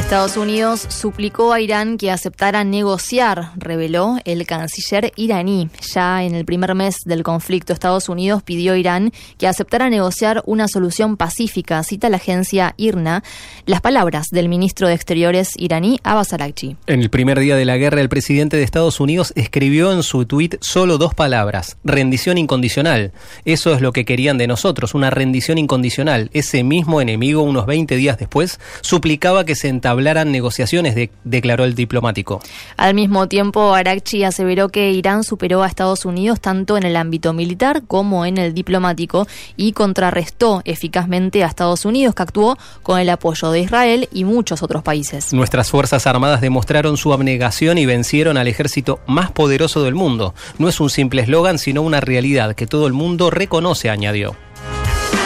Estados Unidos suplicó a Irán que aceptara negociar, reveló el canciller iraní. Ya en el primer mes del conflicto, Estados Unidos pidió a Irán que aceptara negociar una solución pacífica. Cita la agencia IRNA las palabras del ministro de Exteriores iraní, Abbas Araghchi. En el primer día de la guerra, el presidente de Estados Unidos escribió en su tuit solo 2 palabras: rendición incondicional. Eso es lo que querían de nosotros, una rendición incondicional. Ese mismo enemigo, unos 20 días después, suplicaba que se entablaran negociaciones, declaró el diplomático. Al mismo tiempo, Araghchi aseveró que Irán superó a Estados Unidos tanto en el ámbito militar como en el diplomático y contrarrestó eficazmente a Estados Unidos, que actuó con el apoyo de Israel y muchos otros países. Nuestras Fuerzas Armadas demostraron su abnegación y vencieron al ejército más poderoso del mundo. No es un simple eslogan, sino una realidad que todo el mundo reconoce, añadió.